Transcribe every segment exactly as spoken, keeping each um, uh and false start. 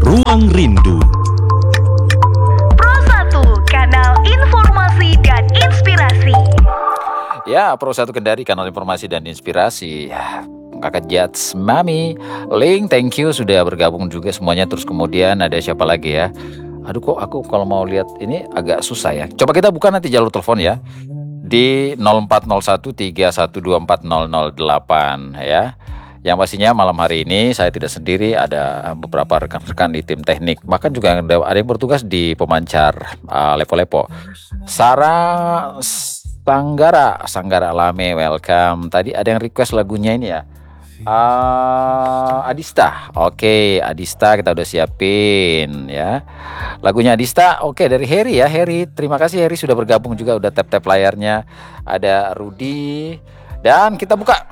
Ruang Rindu. Pro satu, kanal informasi dan inspirasi. Ya, Pro satu Kendari, kanal informasi dan inspirasi. Kakak Jats, Mami, Link, thank you sudah bergabung juga semuanya. Terus kemudian ada siapa lagi ya? Aduh, kok aku kalau mau lihat ini agak susah ya. Coba kita buka nanti jalur telepon ya, di nol empat nol satu tiga satu dua empat nol nol delapan ya. Yang pastinya malam hari ini saya tidak sendiri, ada beberapa rekan-rekan di tim teknik. Bahkan juga ada, ada yang bertugas di pemancar uh, lepo-lepo. Sarah Sanggara, Sanggara Lame, welcome. Tadi ada yang request lagunya ini ya. Uh, Adista, oke, okay, Adista kita udah siapin ya. Lagunya Adista, oke, okay, dari Harry ya, Harry. Terima kasih Harry sudah bergabung juga, udah tap-tap layarnya. Ada Rudy dan kita buka.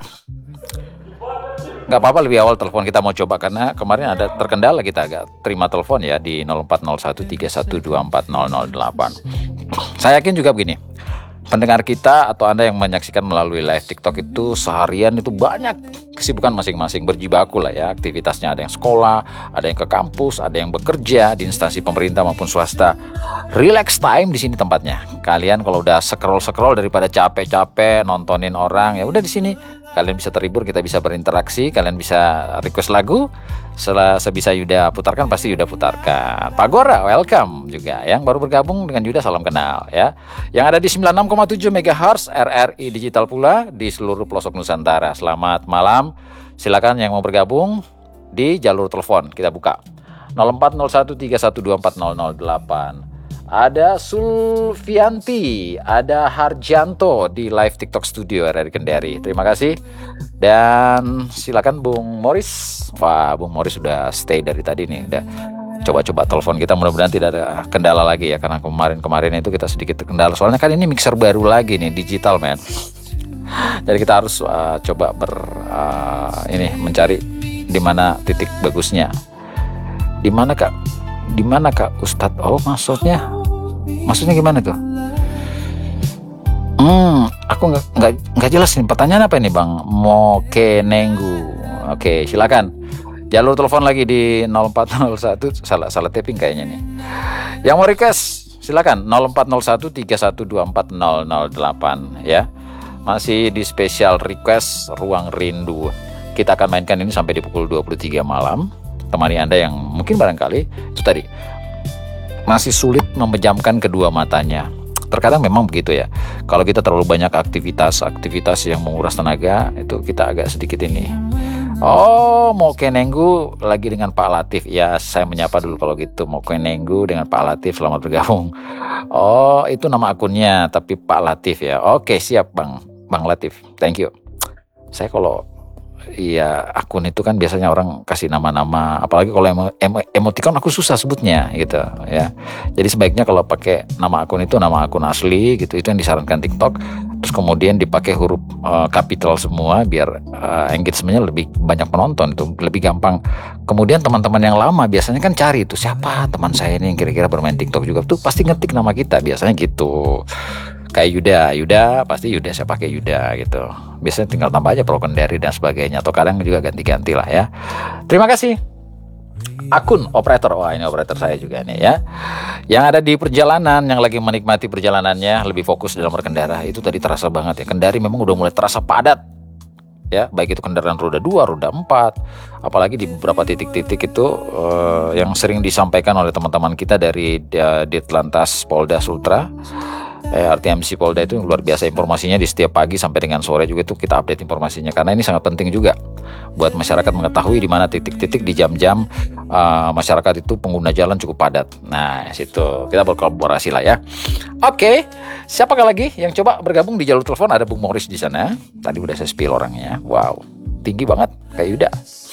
Nggak apa-apa lebih awal telepon, kita mau coba karena kemarin ada terkendala, kita agak terima telepon ya di nol empat nol satu tiga satu dua empat nol nol delapan. Saya yakin juga begini, pendengar kita atau Anda yang menyaksikan melalui live TikTok itu seharian itu banyak kesibukan masing-masing, berjibaku lah ya aktivitasnya. Ada yang sekolah, ada yang ke kampus, ada yang bekerja di instansi pemerintah maupun swasta. Relax time di sini tempatnya. Kalian kalau udah scroll-scroll daripada capek-capek nontonin orang, ya udah di sini. Kalian bisa terhibur, kita bisa berinteraksi, kalian bisa request lagu. Setelah sebisa Yuda putarkan, pasti Yuda putarkan. Pak Gora, welcome juga. Yang baru bergabung dengan Yuda, salam kenal ya. Yang ada di sembilan puluh enam koma tujuh megahertz R R I Digital pula di seluruh pelosok Nusantara. Selamat malam. Silakan yang mau bergabung di jalur telepon, kita buka nol empat nol satu tiga satu dua empat nol nol delapan. Ada Sulfianti, ada Harjanto di live TikTok studio R R I Kendari. Terima kasih. Dan silakan Bung Morris. Wah, Bung Morris sudah stay dari tadi nih. Udah coba-coba telepon kita, mudah-mudahan tidak ada kendala lagi ya, karena kemarin-kemarin itu kita sedikit terkendala. Soalnya kan ini mixer baru lagi nih, digital man. Jadi kita harus uh, coba ber uh, ini mencari di mana titik bagusnya. Di mana Kak? Di mana Kak Ustadz? Oh, maksudnya maksudnya gimana tuh? Hmm, aku nggak nggak nggak jelas nih. Pertanyaan apa ini Bang? Mokenenggu. Oke, silakan. Jalur telepon lagi di nol empat nol satu, salah salah tapping kayaknya nih. Yang mau request silakan nol empat nol satu tiga satu dua empat nol nol delapan ya. Masih di special request Ruang Rindu. Kita akan mainkan ini sampai di pukul dua puluh tiga malam. Temani Anda yang mungkin barangkali itu tadi masih sulit memejamkan kedua matanya. Terkadang memang begitu ya. Kalau kita terlalu banyak aktivitas-aktivitas yang menguras tenaga, itu kita agak sedikit ini. Oh, mau kenenggu lagi dengan Pak Latif. Ya, saya menyapa dulu kalau gitu. Mau kenenggu dengan Pak Latif, selamat bergabung. Oh, itu nama akunnya, tapi Pak Latif ya. Oke, siap Bang, Bang Latif. Thank you. Saya kalau iya akun itu kan biasanya orang kasih nama-nama, apalagi kalau emo, emo, emoticon aku susah sebutnya gitu ya. Jadi sebaiknya kalau pakai nama akun itu nama akun asli gitu, itu yang disarankan TikTok. Terus kemudian dipakai huruf uh, kapital semua biar uh, engagementnya lebih banyak penonton, itu lebih gampang. Kemudian teman-teman yang lama biasanya kan cari itu siapa teman saya ini yang kira-kira bermain TikTok juga, tuh pasti ngetik nama kita biasanya gitu. Kayak Yuda, Yuda pasti Yuda, saya pakai Yuda gitu. Biasanya tinggal tambah aja Pro Kendari dan sebagainya, atau kadang juga ganti-ganti lah ya. Terima kasih. Akun operator, wah ini operator saya juga nih ya. Yang ada di perjalanan, yang lagi menikmati perjalanannya, lebih fokus dalam berkendara. Itu tadi terasa banget ya. Kendari memang udah mulai terasa padat ya, baik itu kendaraan roda dua, roda empat, apalagi di beberapa titik-titik itu uh, yang sering disampaikan oleh teman-teman kita dari uh, Ditlantas Polda Sultra. Eh, R T M C Polda itu luar biasa informasinya, di setiap pagi sampai dengan sore juga itu kita update informasinya, karena ini sangat penting juga buat masyarakat mengetahui di mana titik-titik di jam-jam uh, masyarakat itu pengguna jalan cukup padat. Nah, situ kita berkolaborasi lah ya. Oke, siapakah lagi yang coba bergabung di jalur telepon? Ada Bung Morris di sana. Tadi udah saya spill orangnya. Wow, tinggi banget kayak Yuda.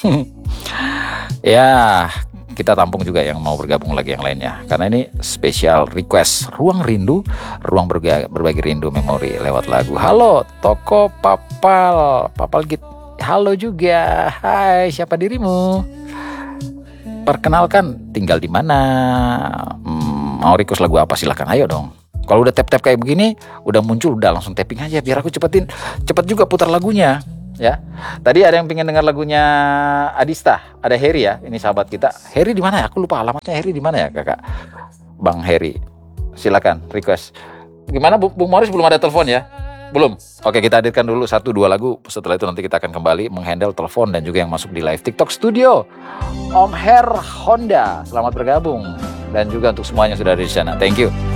Ya, kita tampung juga yang mau bergabung lagi yang lainnya, karena ini spesial request Ruang Rindu, ruang berbagi, berbagi rindu memori lewat lagu. Halo Toko Papal, Papal Git. Halo juga. Hai, siapa dirimu? Perkenalkan, tinggal di mana? Hmm, mau request lagu apa? Silahkan, ayo dong. Kalau udah tap-tap kayak begini, udah muncul, udah langsung tapping aja biar aku cepetin, cepet juga putar lagunya. ya. Tadi ada yang pengen dengar lagunya Adista, ada Heri ya, ini sahabat kita. Heri di mana ya? Aku lupa alamatnya. Heri di mana ya, Kakak? Bang Heri. Silakan request. Gimana Bu- Bung Morris, belum ada telepon ya? Belum. Oke, kita hadirkan dulu satu dua lagu. Setelah itu nanti kita akan kembali menghandle telepon dan juga yang masuk di live TikTok studio. Om Her Honda, selamat bergabung, dan juga untuk semuanya sudah ada di sana. Thank you.